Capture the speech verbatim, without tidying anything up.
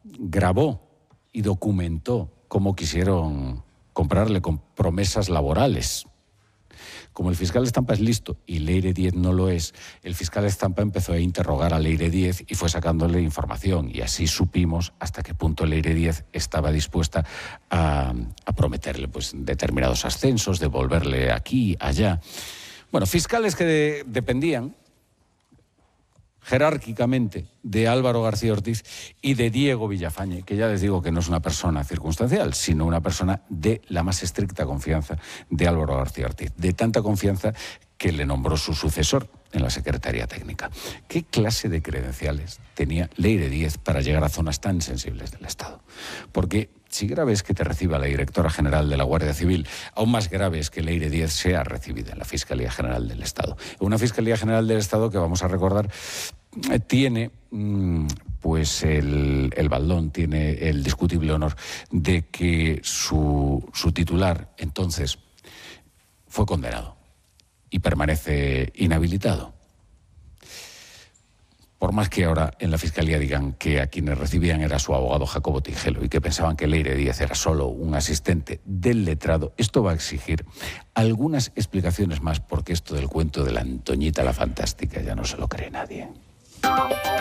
grabó y documentó cómo quisieron comprarle con promesas laborales. Como el fiscal Estampa es listo y Leire Díez no lo es, el fiscal Estampa empezó a interrogar a Leire Díez y fue sacándole información, y así supimos hasta qué punto Leire Díez estaba dispuesta a, a prometerle pues, determinados ascensos, devolverle aquí, allá. Bueno, fiscales que de, dependían jerárquicamente de Álvaro García Ortiz y de Diego Villafañe, que ya les digo que no es una persona circunstancial, sino una persona de la más estricta confianza de Álvaro García Ortiz, de tanta confianza que le nombró su sucesor en la Secretaría Técnica. ¿Qué clase de credenciales tenía Leire Díez para llegar a zonas tan sensibles del Estado? Porque si grave es que te reciba la directora general de la Guardia Civil, aún más grave es que Leire Díez sea recibida en la Fiscalía General del Estado. Una Fiscalía General del Estado que, vamos a recordar, tiene pues el, el baldón, tiene el discutible honor de que su, su titular entonces fue condenado y permanece inhabilitado. Por más que ahora en la Fiscalía digan que a quienes recibían era su abogado Jacobo Tigelo y que pensaban que Leire Díez era solo un asistente del letrado, esto va a exigir algunas explicaciones más, porque esto del cuento de la Antoñita la Fantástica ya no se lo cree nadie.